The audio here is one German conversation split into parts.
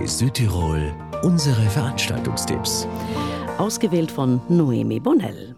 Südtirol, unsere Veranstaltungstipps. Ausgewählt von Noemi Bonnell.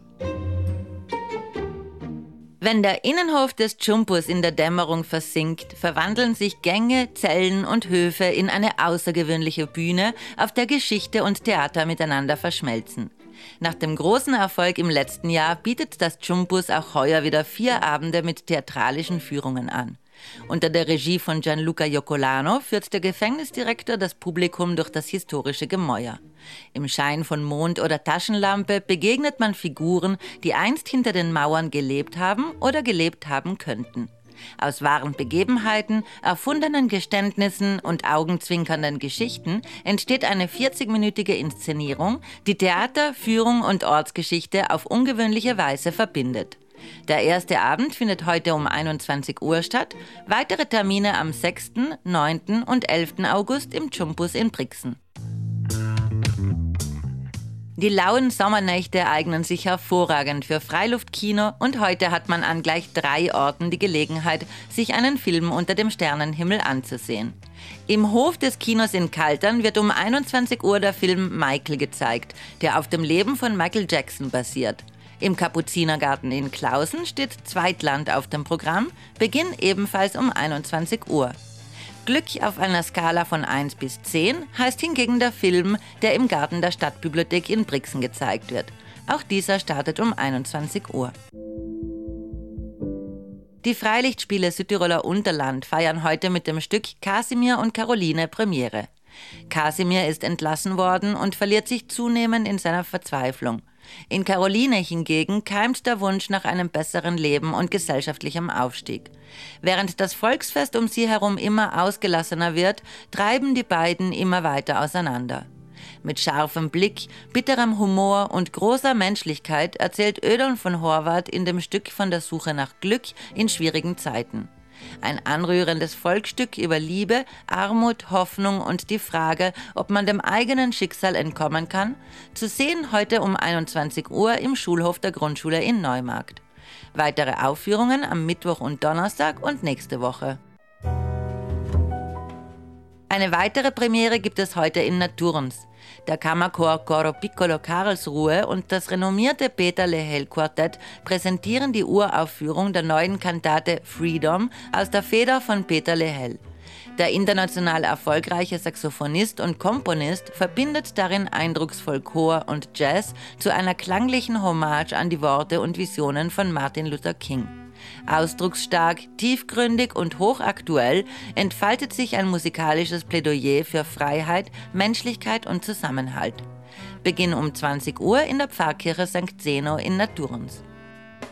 Wenn der Innenhof des Chumpus in der Dämmerung versinkt, verwandeln sich Gänge, Zellen und Höfe in eine außergewöhnliche Bühne, auf der Geschichte und Theater miteinander verschmelzen. Nach dem großen Erfolg im letzten Jahr bietet das Chumpus auch heuer wieder 4 Abende mit theatralischen Führungen an. Unter der Regie von Gianluca Iocolano führt der Gefängnisdirektor das Publikum durch das historische Gemäuer. Im Schein von Mond oder Taschenlampe begegnet man Figuren, die einst hinter den Mauern gelebt haben oder gelebt haben könnten. Aus wahren Begebenheiten, erfundenen Geständnissen und augenzwinkernden Geschichten entsteht eine 40-minütige Inszenierung, die Theater, Führung und Ortsgeschichte auf ungewöhnliche Weise verbindet. Der erste Abend findet heute um 21 Uhr statt, weitere Termine am 6., 9. und 11. August im Chumpus in Brixen. Die lauen Sommernächte eignen sich hervorragend für Freiluftkino und heute hat man an gleich 3 Orten die Gelegenheit, sich einen Film unter dem Sternenhimmel anzusehen. Im Hof des Kinos in Kaltern wird um 21 Uhr der Film Michael gezeigt, der auf dem Leben von Michael Jackson basiert. Im Kapuzinergarten in Klausen steht Zweitland auf dem Programm, Beginn ebenfalls um 21 Uhr. Glück auf einer Skala von 1 bis 10 heißt hingegen der Film, der im Garten der Stadtbibliothek in Brixen gezeigt wird. Auch dieser startet um 21 Uhr. Die Freilichtspiele Südtiroler Unterland feiern heute mit dem Stück Kasimir und Caroline Premiere. Kasimir ist entlassen worden und verliert sich zunehmend in seiner Verzweiflung. In Caroline hingegen keimt der Wunsch nach einem besseren Leben und gesellschaftlichem Aufstieg. Während das Volksfest um sie herum immer ausgelassener wird, treiben die beiden immer weiter auseinander. Mit scharfem Blick, bitterem Humor und großer Menschlichkeit erzählt Ödon von Horvath in dem Stück von der Suche nach Glück in schwierigen Zeiten. Ein anrührendes Volksstück über Liebe, Armut, Hoffnung und die Frage, ob man dem eigenen Schicksal entkommen kann, zu sehen heute um 21 Uhr im Schulhof der Grundschule in Neumarkt. Weitere Aufführungen am Mittwoch und Donnerstag und nächste Woche. Eine weitere Premiere gibt es heute in Naturns. Der Kammerchor Coro Piccolo Karlsruhe und das renommierte Peter Lehel Quartett präsentieren die Uraufführung der neuen Kantate Freedom aus der Feder von Peter Lehel. Der international erfolgreiche Saxophonist und Komponist verbindet darin eindrucksvoll Chor und Jazz zu einer klanglichen Hommage an die Worte und Visionen von Martin Luther King. Ausdrucksstark, tiefgründig und hochaktuell entfaltet sich ein musikalisches Plädoyer für Freiheit, Menschlichkeit und Zusammenhalt. Beginn um 20 Uhr in der Pfarrkirche St. Zeno in Naturns.